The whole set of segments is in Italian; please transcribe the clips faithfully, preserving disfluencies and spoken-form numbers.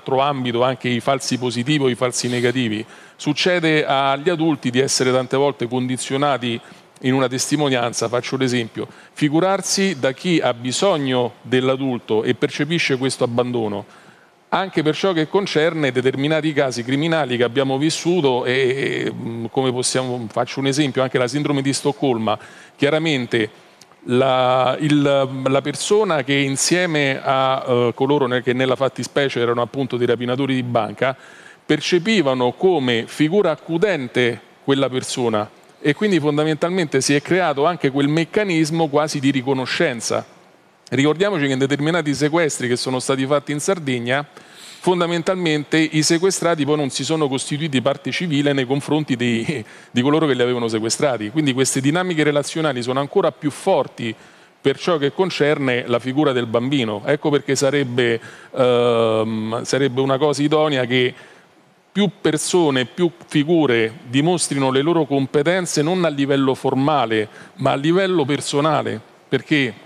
altro ambito, anche i falsi positivi o i falsi negativi. Succede agli adulti di essere tante volte condizionati in una testimonianza, faccio l'esempio, figurarsi da chi ha bisogno dell'adulto e percepisce questo abbandono, anche per ciò che concerne determinati casi criminali che abbiamo vissuto e, come possiamo, faccio un esempio, anche la sindrome di Stoccolma. Chiaramente la, il, la persona che insieme a uh, coloro che nella fattispecie erano appunto dei rapinatori di banca percepivano come figura accudente quella persona e quindi fondamentalmente si è creato anche quel meccanismo quasi di riconoscenza. Ricordiamoci che in determinati sequestri che sono stati fatti in Sardegna, fondamentalmente i sequestrati poi non si sono costituiti parte civile nei confronti dei, di coloro che li avevano sequestrati. Quindi queste dinamiche relazionali sono ancora più forti per ciò che concerne la figura del bambino. Ecco perché sarebbe, ehm, sarebbe una cosa idonea che più persone, più figure dimostrino le loro competenze non a livello formale, ma a livello personale, perché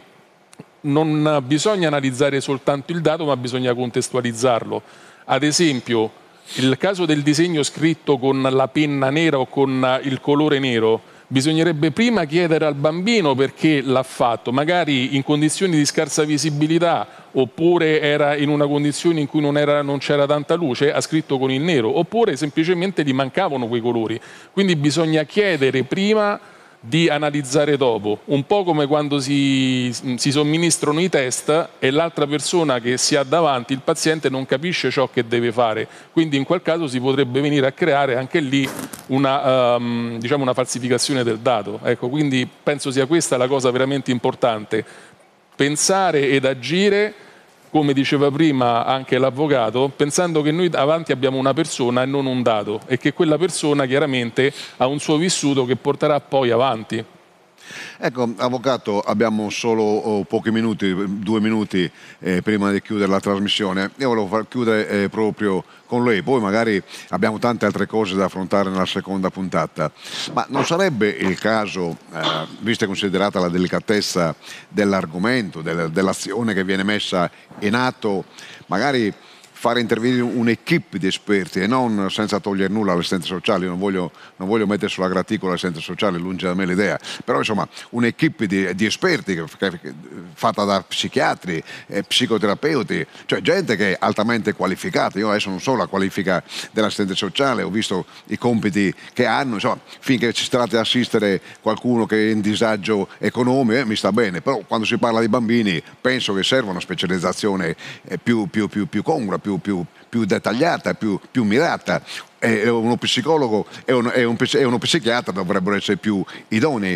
non bisogna analizzare soltanto il dato, ma bisogna contestualizzarlo. Ad esempio, il caso del disegno scritto con la penna nera o con il colore nero, bisognerebbe prima chiedere al bambino perché l'ha fatto, magari in condizioni di scarsa visibilità, oppure era in una condizione in cui non era, non c'era tanta luce, ha scritto con il nero, oppure semplicemente gli mancavano quei colori. Quindi bisogna chiedere prima di analizzare dopo, un po' come quando si, si somministrano i test e l'altra persona che si ha davanti, il paziente, non capisce ciò che deve fare, quindi in quel caso si potrebbe venire a creare anche lì una, um, diciamo una falsificazione del dato. Ecco, quindi penso sia questa la cosa veramente importante, pensare ed agire, come diceva prima anche l'avvocato, pensando che noi davanti abbiamo una persona e non un dato e che quella persona chiaramente ha un suo vissuto che porterà poi avanti. Ecco, avvocato, abbiamo solo oh, pochi minuti, due minuti eh, prima di chiudere la trasmissione. Io volevo far chiudere eh, proprio con lei, poi magari abbiamo tante altre cose da affrontare nella seconda puntata, ma non sarebbe il caso, eh, vista e considerata la delicatezza dell'argomento, del, dell'azione che viene messa in atto, magari fare intervenire un'equipe di esperti e non, senza togliere nulla all'assistente sociale, io non voglio, non voglio mettere sulla graticola l'assistente sociale, lungi da me l'idea, però insomma un'equipe di, di esperti che, che, fatta da psichiatri, eh, psicoterapeuti, cioè gente che è altamente qualificata. Io adesso non so la qualifica dell'assistente sociale, ho visto i compiti che hanno, insomma, finché ci tratta di assistere qualcuno che è in disagio economico eh, mi sta bene, però quando si parla di bambini penso che serva una specializzazione eh, più, più, più, più congrua, più Più, più dettagliata, più, più mirata. E uno psicologo e, un, e, un, e uno psichiatra dovrebbero essere più idonei.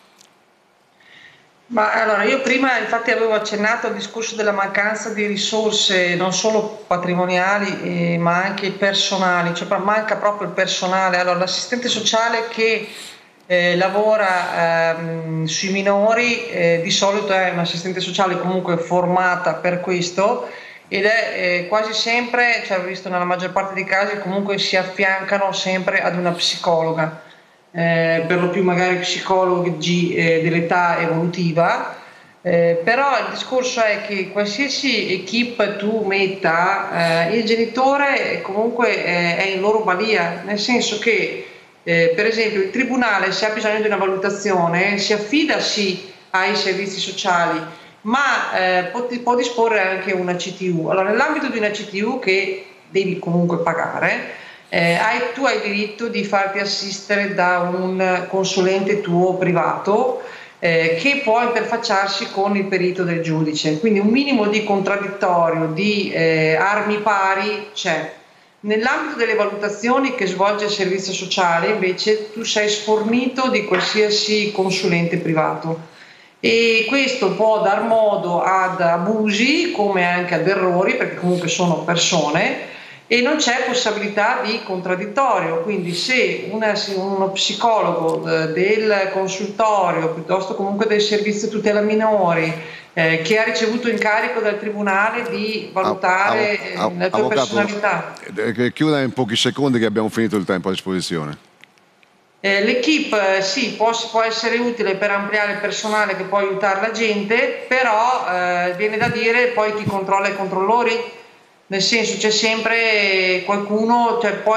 Ma allora, io prima infatti avevo accennato al discorso della mancanza di risorse non solo patrimoniali eh, ma anche personali, cioè manca proprio il personale. Allora, l'assistente sociale che eh, lavora ehm, sui minori eh, di solito è un assistente sociale comunque formata per questo, ed è eh, quasi sempre, cioè ho visto nella maggior parte dei casi, comunque si affiancano sempre ad una psicologa, eh, per lo più magari psicologi eh, dell'età evolutiva, eh, però il discorso è che qualsiasi equipe tu metta, eh, il genitore comunque eh, è in loro balia, nel senso che eh, per esempio il tribunale, se ha bisogno di una valutazione, si affida sì ai servizi sociali, ma eh, può, può disporre anche una C T U. Allora, nell'ambito di una C T U che devi comunque pagare, eh, hai, tu hai diritto di farti assistere da un consulente tuo privato eh, che può interfacciarsi con il perito del giudice, quindi un minimo di contraddittorio, di eh, armi pari c'è. Nell'ambito delle valutazioni che svolge il servizio sociale invece tu sei sfornito di qualsiasi consulente privato. E questo può dar modo ad abusi come anche ad errori, perché comunque sono persone e non c'è possibilità di contraddittorio, quindi se una, uno psicologo del consultorio piuttosto comunque del servizio tutela minori eh, che ha ricevuto incarico dal tribunale di valutare av- av- la tua avvocato, personalità. Chiuda in pochi secondi che abbiamo finito il tempo a disposizione. Eh, L'equipe eh, sì, può, può essere utile per ampliare il personale che può aiutare la gente, però eh, viene da dire poi chi controlla i controllori, nel senso c'è sempre qualcuno, cioè, poi